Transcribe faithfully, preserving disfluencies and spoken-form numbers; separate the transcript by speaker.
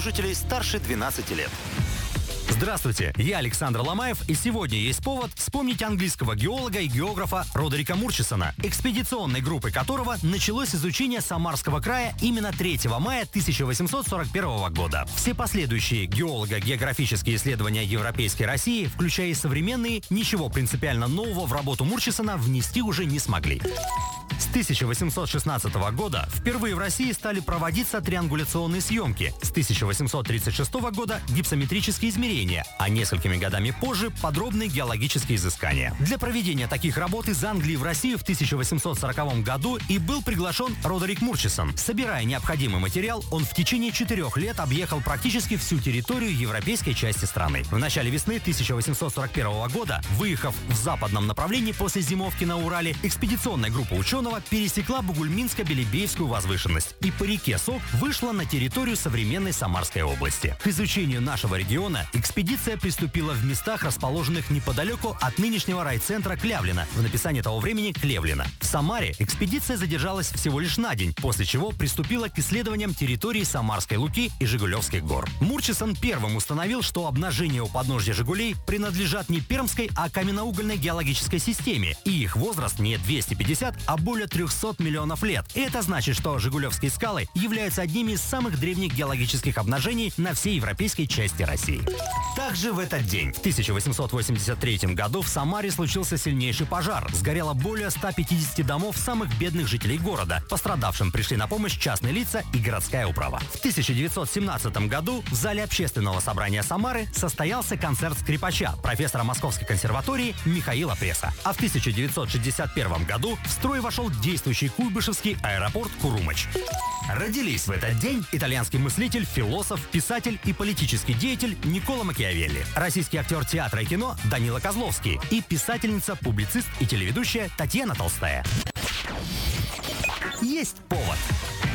Speaker 1: слушателей старше двенадцати лет.
Speaker 2: Здравствуйте, я Александр Ломаев, и сегодня есть повод вспомнить английского геолога и географа Родерика Мурчисона, экспедиционной группой которого началось изучение Самарского края именно третьего мая тысяча восемьсот сорок первого года. Все последующие геолого-географические исследования Европейской России, включая и современные, ничего принципиально нового в работу Мурчисона внести уже не смогли. С тысяча восемьсот шестнадцатого года впервые в России стали проводиться триангуляционные съемки. С тысяча восемьсот тридцать шестого года гипсометрические измерения, а несколькими годами позже подробные геологические изыскания. Для проведения таких работ из Англии в Россию в тысяча восемьсот сороковом году и был приглашен Родерик Мурчисон. Собирая необходимый материал, он в течение четырех лет объехал практически всю территорию европейской части страны. В начале весны тысяча восемьсот сорок первого года, выехав в западном направлении после зимовки на Урале, экспедиционная группа ученых пересекла Бугульминско-Белебеевскую возвышенность и по реке Сок вышла на территорию современной Самарской области. К изучению нашего региона экспедиция приступила в местах, расположенных неподалеку от нынешнего райцентра Клявлина, в написании того времени Клевлина. В Самаре экспедиция задержалась всего лишь на день, после чего приступила к исследованиям территории Самарской Луки и Жигулевских гор. Мурчисон первым установил, что обнажения у подножья Жигулей принадлежат не пермской, а каменноугольной геологической системе, и их возраст не двести пятьдесят, а более трехсот миллионов лет. И это значит, что Жигулевские скалы являются одними из самых древних геологических обнажений на всей европейской части России. Также в этот день, в тысяча восемьсот восемьдесят третьем году, в Самаре случился сильнейший пожар. Сгорело более ста пятидесяти домов самых бедных жителей города. Пострадавшим пришли на помощь частные лица и городская управа. В тысяча девятьсот семнадцатом году в зале общественного собрания Самары состоялся концерт скрипача, профессора Московской консерватории Михаила Пресса. А в тысяча девятьсот шестьдесят первом году в строй вошел действующий куйбышевский аэропорт Курумыч. Родились в этот день итальянский мыслитель, философ, писатель и политический деятель Никколо Макиавелли, российский актер театра и кино Данила Козловский и писательница, публицист и телеведущая Татьяна Толстая. Есть повод!